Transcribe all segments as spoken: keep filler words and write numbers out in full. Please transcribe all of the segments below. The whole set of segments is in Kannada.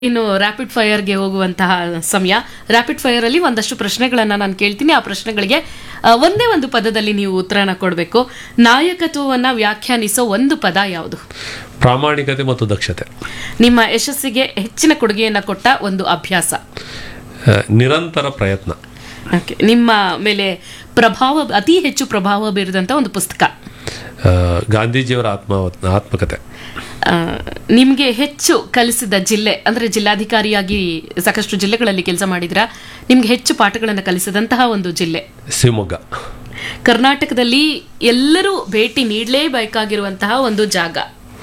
ಇನ್ನು ರ್ಯಾಪಿಡ್ ಫೈರ್ಗೆ ಹೋಗುವಂತಹ ಸಮಯ. ರ್ಯಾಪಿಡ್ ಫೈರ್ ಅಲ್ಲಿ ಒಂದಷ್ಟು ಪ್ರಶ್ನೆಗಳನ್ನ ನಾನು ಕೇಳ್ತೀನಿ. ಆ ಪ್ರಶ್ನೆಗಳಿಗೆ ಆ, ಒಂದೇ ಒಂದು ಪದದಲ್ಲಿ ನೀವು ಉತ್ತರನ ಕೊಡಬೇಕು. ನಾಯಕತ್ವವನ್ನ ವ್ಯಾಖ್ಯಾನಿಸೋ ಒಂದು ಪದ ಯಾವುದು? ಪ್ರಾಮಾಣಿಕತೆ ಮತ್ತು ದಕ್ಷತೆ. ನಿಮ್ಮ ಯಶಸ್ಸಿಗೆ ಹೆಚ್ಚಿನ ಕೊಡುಗೆಯನ್ನ ಕೊಟ್ಟ ಒಂದು ಅಭ್ಯಾಸ? ಆ, ನಿರಂತರ ಪ್ರಯತ್ನ. ಓಕೆ. ನಿಮ್ಮ ಮೇಲೆ ಪ್ರಭಾವ ಅತಿ ಹೆಚ್ಚು ಪ್ರಭಾವ ಬೀರಿದಂತ ಒಂದು ಪುಸ್ತಕ? ಆ, ಗಾಂಧೀಜಿಯವರ ಆತ್ಮ ಆತ್ಮಕತೆ. ಆ, ನಿಮ್ಗೆ ಹೆಚ್ಚು ಕಲಿಸಿದ ಜಿಲ್ಲೆ ಅಂದ್ರೆ ಜಿಲ್ಲಾಧಿಕಾರಿಯಾಗಿ ಸಾಕಷ್ಟು ಜಿಲ್ಲೆಗಳಲ್ಲಿ ಕೆಲಸ ಮಾಡಿದ್ರ, ನಿಮ್ಗೆ ಹೆಚ್ಚು ಪಾಠಗಳನ್ನು ಕಲಿಸಿದಂತಹ ಒಂದು ಜಿಲ್ಲೆ? ಶಿವಮೊಗ್ಗ. ಕರ್ನಾಟಕದಲ್ಲಿ ಎಲ್ಲರೂ ಭೇಟಿ ನೀಡಲೇಬೇಕಾಗಿರುವಂತಹ ಒಂದು ಜಾಗ?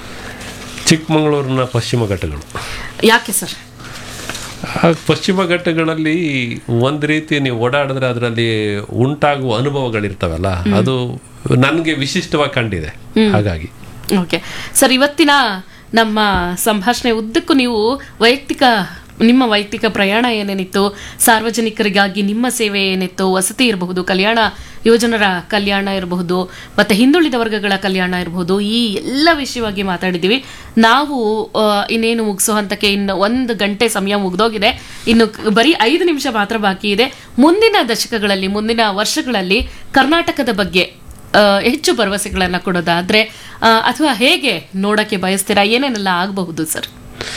ಚಿಕ್ಕಮಗಳೂರಿನ ಪಶ್ಚಿಮ ಘಟ್ಟಗಳು. ಯಾಕೆ ಸರ್? ಆ ಪಶ್ಚಿಮ ಘಟ್ಟಗಳಲ್ಲಿ ಒಂದು ರೀತಿ ನೀವು ಓಡಾಡಿದ್ರೆ ಅದರಲ್ಲಿ ಉಂಟಾಗುವ ಅನುಭವಗಳಿರ್ತವಲ್ಲ, ಅದು ನನಗೆ ವಿಶಿಷ್ಟವಾಗಿ ಕಂಡಿದೆ. ಹಾಗಾಗಿ ಓಕೆ ಸರ್, ಇವತ್ತಿನ ನಮ್ಮ ಸಂಭಾಷಣೆ ಉದ್ದಕ್ಕೂ ನೀವು ವೈಯಕ್ತಿಕ ನಿಮ್ಮ ವೈಯಕ್ತಿಕ ಪ್ರಯಾಣ ಏನೇನಿತ್ತು, ಸಾರ್ವಜನಿಕರಿಗಾಗಿ ನಿಮ್ಮ ಸೇವೆ ಏನಿತ್ತು, ವಸತಿ ಇರಬಹುದು, ಕಲ್ಯಾಣ ಯೋಜನರ ಕಲ್ಯಾಣ ಇರಬಹುದು, ಮತ್ತೆ ಹಿಂದುಳಿದ ವರ್ಗಗಳ ಕಲ್ಯಾಣ ಇರಬಹುದು, ಈ ಎಲ್ಲ ವಿಷಯವಾಗಿ ಮಾತಾಡಿದ್ದೀವಿ. ನಾವು ಆ, ಇನ್ನೇನು ಮುಗಿಸೋ ಹಂತಕ್ಕೆ ಇನ್ನು ಒಂದು ಗಂಟೆ ಸಮಯ ಮುಗಿದೋಗಿದೆ. ಇನ್ನು ಕ- ಬರೀ ಐದು ನಿಮಿಷ ಮಾತ್ರ ಬಾಕಿ ಇದೆ. ಮುಂದಿನ ದಶಕಗಳಲ್ಲಿ, ಮುಂದಿನ ವರ್ಷಗಳಲ್ಲಿ ಕರ್ನಾಟಕದ ಬಗ್ಗೆ ಆ, ಹೆಚ್ಚು ಭರವಸೆಗಳನ್ನ ಕೊಡೋದಾದ್ರೆ ಆ, ಅಥವಾ ಹೇಗೆ ನೋಡಕ್ಕೆ ಬಯಸ್ತೀರಾ? ಏನೇನೆಲ್ಲ ಆಗಬಹುದು ಸರ್?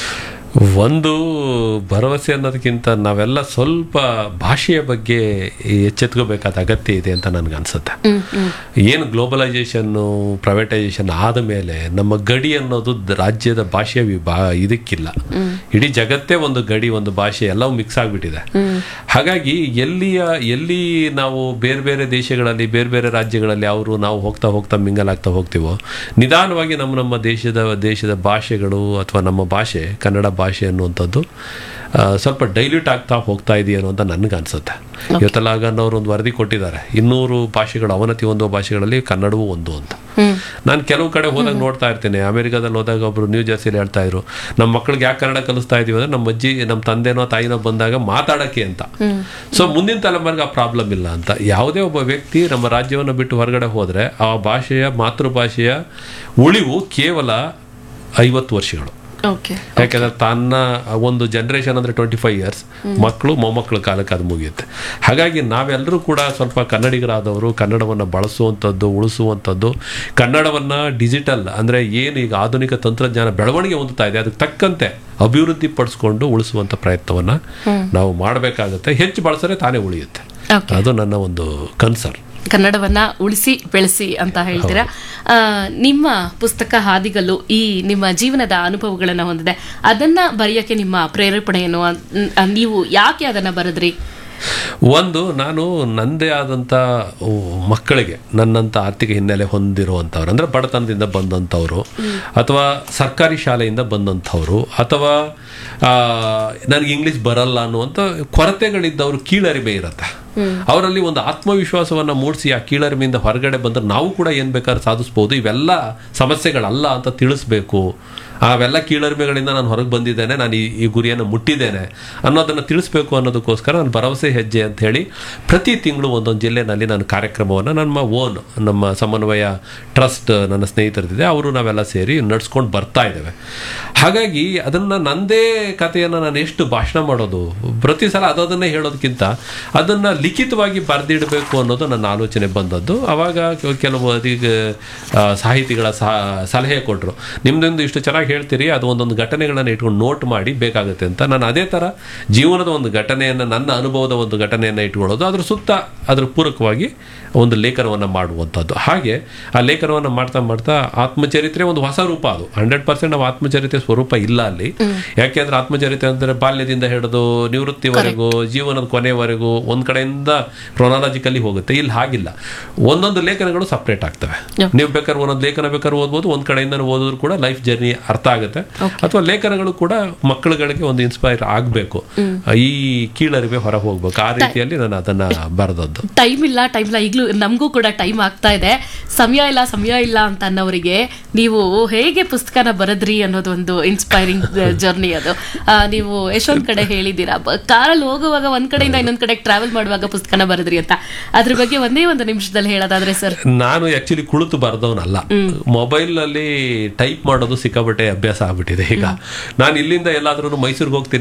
ಒಂದು ಭರವಸೆ ಅನ್ನೋದಕ್ಕಿಂತ ನಾವೆಲ್ಲ ಸ್ವಲ್ಪ ಭಾಷೆಯ ಬಗ್ಗೆ ಎಚ್ಚೆತ್ಕೋಬೇಕಾದ ಅಗತ್ಯ ಇದೆ ಅಂತ ನನಗೆ ಅನ್ಸುತ್ತೆ. ಏನು ಗ್ಲೋಬಲೈಸೇಷನ್ನು ಪ್ರೈವೇಟೈಸೇಷನ್ ಆದ ಮೇಲೆ ನಮ್ಮ ಗಡಿ ಅನ್ನೋದು ದ- ರಾಜ್ಯದ ಭಾಷೆಯ ವಿಭಾ ಇದಕ್ಕಿಲ್ಲ. ಇಡೀ ಜಗತ್ತೇ ಒಂದು ಗಡಿ, ಒಂದು ಭಾಷೆ, ಎಲ್ಲವೂ ಮಿಕ್ಸ್ ಆಗಿಬಿಟ್ಟಿದೆ. ಹಾಗಾಗಿ ಎಲ್ಲಿಯ ಎಲ್ಲಿ ನಾವು ಬೇರೆ ಬೇರೆ ದೇಶಗಳಲ್ಲಿ, ಬೇರೆ ಬೇರೆ ರಾಜ್ಯಗಳಲ್ಲಿ ಅವರು ನಾವು ಹೋಗ್ತಾ ಹೋಗ್ತಾ ಮಿಂಗಲ್ ಆಗ್ತಾ ಹೋಗ್ತೀವೋ, ನಿಧಾನವಾಗಿ ನಮ್ಮ ನಮ್ಮ ದೇಶದ ದೇಶದ ಭಾಷೆಗಳು ಅಥವಾ ನಮ್ಮ ಭಾಷೆ, ಕನ್ನಡ ಭಾಷೆ ಅನ್ನುವಂಥದ್ದು ಆ, ಸ್ವಲ್ಪ ಡೈಲ್ಯೂಟ್ ಆಗ್ತಾ ಹೋಗ್ತಾ ಇದೆಯೇನೋ ಅಂತ ನನಗೆ ಅನ್ಸುತ್ತೆ. ಇವತ್ತೆಲ್ಲ ಅವರು ಒಂದು ವರದಿ ಕೊಟ್ಟಿದ್ದಾರೆ, ಇನ್ನೂರು ಭಾಷೆಗಳು ಅವನತಿ ಹೊಂದುವ ಭಾಷೆಗಳಲ್ಲಿ ಕನ್ನಡವೂ ಒಂದು ಅಂತ. ನಾನು ಕೆಲವು ಕಡೆ ಹೋದಾಗ ನೋಡ್ತಾ ಇರ್ತೇನೆ. ಅಮೆರಿಕಾದಲ್ಲಿ ಹೋದಾಗ ಒಬ್ರು ನ್ಯೂ ಜರ್ಸಿಲಿ ಹೇಳ್ತಾ ಇದ್ರು, ನಮ್ಮ ಮಕ್ಕಳಿಗೆ ಯಾಕೆ ಕನ್ನಡ ಕಲಿಸ್ತಾ ಇದೀವಿ ಅಂದ್ರೆ ನಮ್ಮ ಅಜ್ಜಿ ನಮ್ಮ ತಂದೆನೋ ತಾಯಿನೋ ಬಂದಾಗ ಮಾತಾಡಕ್ಕೆ ಅಂತ. ಸೊ ಮುಂದಿನ ತಲೆಮಾರಿಗೆ ಆ ಪ್ರಾಬ್ಲಮ್ ಇಲ್ಲ ಅಂತ. ಯಾವುದೇ ಒಬ್ಬ ವ್ಯಕ್ತಿ ನಮ್ಮ ರಾಜ್ಯವನ್ನು ಬಿಟ್ಟು ಹೊರಗಡೆ ಹೋದ್ರೆ ಆ ಭಾಷೆಯ ಮಾತೃಭಾಷೆಯ ಉಳಿವು ಕೇವಲ ಐವತ್ತು ವರ್ಷಗಳು. ಓಕೆ. ಯಾಕೆಂದ್ರೆ ತನ್ನ ಒಂದು ಜನರೇಷನ್ ಅಂದ್ರೆ ಟ್ವೆಂಟಿ ಫೈವ್ ಇಯರ್ಸ್, ಮಕ್ಕಳು ಮೊಮ್ಮಕ್ಕಳ ಕಾಲಕ್ಕೆ ಅದು ಮುಗಿಯುತ್ತೆ. ಹಾಗಾಗಿ ನಾವೆಲ್ಲರೂ ಕೂಡ ಸ್ವಲ್ಪ ಕನ್ನಡಿಗರಾದವರು ಕನ್ನಡವನ್ನು ಬಳಸುವಂಥದ್ದು, ಉಳಿಸುವಂಥದ್ದು, ಕನ್ನಡವನ್ನು ಡಿಜಿಟಲ್ ಅಂದ್ರೆ ಏನು ಈಗ ಆಧುನಿಕ ತಂತ್ರಜ್ಞಾನ ಬೆಳವಣಿಗೆ ಹೊಂದುತ್ತಾ ಇದೆ ಅದಕ್ಕೆ ತಕ್ಕಂತೆ ಅಭಿವೃದ್ಧಿ ಪಡಿಸ್ಕೊಂಡು ಉಳಿಸುವಂಥ ಪ್ರಯತ್ನವನ್ನ ನಾವು ಮಾಡಬೇಕಾಗುತ್ತೆ. ಹೆಚ್ಚು ಬಳಸಿದ್ರೆ ತಾನೇ ಉಳಿಯುತ್ತೆ. Okay. ಅದು ನನ್ನ ಒಂದು ಕನ್ಸರ್ನ್. ಕನ್ನಡವನ್ನ ಉಳಿಸಿ ಬೆಳೆಸಿ ಅಂತ ಹೇಳ್ತೀರಾ. ಆ, ನಿಮ್ಮ ಪುಸ್ತಕ ಹಾದಿಗಲ್ಲು ಈ ನಿಮ್ಮ ಜೀವನದ ಅನುಭವಗಳನ್ನ ಹೊಂದಿದೆ. ಅದನ್ನ ಬರೆಯಕ್ಕೆ ನಿಮ್ಮ ಪ್ರೇರೇಪಣೆ ಏನು? ಅನ್- ನೀವು ಯಾಕೆ ಅದನ್ನ ಬರೆದ್ರಿ? ಒಂದು, ನಾನು ನನ್ನದೇ ಆದಂಥ ಮಕ್ಕಳಿಗೆ ನನ್ನಂಥ ಆರ್ಥಿಕ ಹಿನ್ನೆಲೆ ಹೊಂದಿರುವಂಥವ್ರು, ಅಂದರೆ ಬಡತನದಿಂದ ಬಂದಂಥವ್ರು, ಅಥವಾ ಸರ್ಕಾರಿ ಶಾಲೆಯಿಂದ ಬಂದಂಥವ್ರು, ಅಥವಾ ನನಗೆ ಇಂಗ್ಲೀಷ್ ಬರಲ್ಲ ಅನ್ನುವಂಥ ಕೊರತೆಗಳಿದ್ದವರು, ಕೀಳರಿಮೆ ಇರುತ್ತೆ ಅವರಲ್ಲಿ. ಒಂದು ಆತ್ಮವಿಶ್ವಾಸವನ್ನು ಮೂಡಿಸಿ ಆ ಕೀಳರಿಮೆಯಿಂದ ಹೊರಗಡೆ ಬಂದರೆ ನಾವು ಕೂಡ ಏನು ಬೇಕಾದ್ರೂ ಸಾಧಿಸ್ಬೋದು, ಇವೆಲ್ಲ ಸಮಸ್ಯೆಗಳಲ್ಲ ಅಂತ ತಿಳಿಸ್ಬೇಕು. ಅವೆಲ್ಲ ಕೀಳರಿಮೆಗಳಿಂದ ನಾನು ಹೊರಗೆ ಬಂದಿದ್ದೇನೆ, ನಾನು ಈ ಈ ಗುರಿಯನ್ನು ಮುಟ್ಟಿದ್ದೇನೆ ಅನ್ನೋದನ್ನು ತಿಳಿಸ್ಬೇಕು ಅನ್ನೋದಕ್ಕೋಸ್ಕರ ನಾನು ಭರವಸೆ ಹೆಜ್ಜೆ ಅಂತ ಹೇಳಿ ಪ್ರತಿ ತಿಂಗಳು ಒಂದೊಂದು ಜಿಲ್ಲೆನಲ್ಲಿ ನಾನು ಕಾರ್ಯಕ್ರಮವನ್ನು ನಮ್ಮ ಓನ್ ನಮ್ಮ ಸಮನ್ವಯ ಟ್ರಸ್ಟ್ ನನ್ನ ಸ್ನೇಹಿತರಿದೆ, ಅವರು ನಾವೆಲ್ಲ ಸೇರಿ ನಡ್ಸ್ಕೊಂಡು ಬರ್ತಾ ಇದ್ದೇವೆ. ಹಾಗಾಗಿ ಅದನ್ನು ನಂದೇ ಕಥೆಯನ್ನು ನಾನು ಎಷ್ಟು ಭಾಷಣ ಮಾಡೋದು, ಪ್ರತಿ ಸಲ ಅದನ್ನೇ ಹೇಳೋದಕ್ಕಿಂತ ಅದನ್ನು ಲಿಖಿತವಾಗಿ ಬರೆದಿಡಬೇಕು ಅನ್ನೋದು ನನ್ನ ಆಲೋಚನೆ ಬಂದದ್ದು. ಆವಾಗ ಕೆಲವು ಅದೀಗ ಆ, ಸಾಹಿತಿಗಳ ಸಹ- ಸಲಹೆ ಕೊಟ್ಟರು, ನಿಮ್ದೊಂದು ಇಷ್ಟು ಚೆನ್ನಾಗಿ ಹೇಳ್ತೀರಿ, ಅದು ಒಂದೊಂದು ಘಟನೆಗಳನ್ನು ಇಟ್ಕೊಂಡು ನೋಟ್ ಮಾಡಿ ಬೇಕಾಗುತ್ತೆ ಅಂತ. ನಾನು ಅದೇ ಥರ ಜೀವನದ ಒಂದು ಘಟನೆಯನ್ನು, ನನ್ನ ಅನುಭವದ ಒಂದು ಘಟನೆಯನ್ನು ಇಟ್ಕೊಳ್ಳೋದು, ಅದ್ರ ಸುತ್ತ ಅದ್ರ ಪೂರಕವಾಗಿ ಒಂದು ಲೇಖನವನ್ನು ಮಾಡುವಂಥದ್ದು. ಹಾಗೆ ಆ ಲೇಖನವನ್ನು ಮಾಡ್ತಾ ಮಾಡ್ತಾ ಆತ್ಮಚರಿತ್ರೆ ಒಂದು ಹೊಸ ರೂಪ. ಅದು ಹಂಡ್ರೆಡ್ ಪರ್ಸೆಂಟ್ ನಾವು ಆತ್ಮಚರಿತ್ರೆ ಸ್ವರೂಪ ಇಲ್ಲ ಅಲ್ಲಿ. ಯಾಕೆಂದ್ರೆ ಆತ್ಮಚರಿತ್ರೆ ಅಂದರೆ ಬಾಲ್ಯದಿಂದ ಹಿಡಿದು ನಿವೃತ್ತಿವರೆಗೂ, ಜೀವನದ ಕೊನೆವರೆಗೂ ಒಂದು ಕಡೆಯಿಂದ ಕ್ರೊನಾಲಜಿಕಲಿ ಹೋಗುತ್ತೆ. ಇಲ್ಲಿ ಹಾಗಿಲ್ಲ, ಒಂದೊಂದು ಲೇಖನಗಳು ಸಪ್ರೇಟ್ ಆಗ್ತವೆ. ನೀವು ಬೇಕಾದ್ರೆ ಒಂದೊಂದು ಲೇಖನ ಬೇಕಾದ್ರೆ ಓದ್ಬೋದು, ಒಂದು ಕಡೆಯಿಂದ ಓದಿದ್ರು ಕೂಡ ಲೈಫ್ ಜರ್ನಿ ಅರ್ಥ ಆಗುತ್ತೆ. ಅಥವಾ ಲೇಖನಗಳು ಕೂಡ ಮಕ್ಕಳುಗಳಿಗೆ ಒಂದು ಇನ್ಸ್ಪೈರ್ ಆಗಬೇಕು, ಈ ಕೀಳರಿವೆ ಹೊರ ಹೋಗ್ಬೇಕು, ಆ ರೀತಿಯಲ್ಲಿ ನಾನು ಅದನ್ನ ಬರೆದದ್ದು. ಟೈಮ್ ಇಲ್ಲ ಟೈಮ್ ಇಲ್ಲ ಈಗಲೂ ನಮಗೂ ಕೂಡ ಟೈಮ್ ಆಗ್ತಾ ಇದೆ. ಸಮಯ ಇಲ್ಲ ಸಮಯ ಇಲ್ಲ ಅಂತ ಅನ್ನೋರಿಗೆ ನೀವು ಹೇಗೆ ಪುಸ್ತಕನ ಬರೆದ್ರಿ ಅನ್ನೋದು ಒಂದು ಇನ್ಸ್ಪೈರಿಂಗ್ ಜರ್ನಿ ಅದು. ಆ, ನೀವು ಎಷ್ಟೊಂದ್ ಕಡೆ ಹೇಳಿದ್ದೀರಾ, ಕಾರಲ್ಲಿ ಹೋಗುವಾಗ ಒಂದ್ ಕಡೆಯಿಂದ ಇನ್ನೊಂದ್ ಕಡೆ ಟ್ರಾವೆಲ್ ಮಾಡುವಾಗ ಭಾಗ ಪುಸ್ತಕನ ಬರೆದ್ರಿ ಅಂತ, ಅದ್ರ ಬಗ್ಗೆ ಒಂದೇ ಒಂದು ನಿಮಿಷದಲ್ಲಿ ಹೇಳೋದಾದ್ರೆ ಸರ್. ನಾನು ಆಕ್ಚುಲಿ ಕುಳಿತು ಬರೆದವನಲ್ಲ, ಮೊಬೈಲ್ ನಲ್ಲಿ ಟೈಪ್ ಮಾಡೋದು ಸಿಕ್ಕಾಬಟ್ಟೆ ಅಭ್ಯಾಸ ಆಗ್ಬಿಟ್ಟಿದೆ. ಈಗ ನಾನು ಇಲ್ಲಿಂದ ಎಲ್ಲಾದ್ರೂ ಮೈಸೂರಿಗೆ ಹೋಗ್ತೀನಿ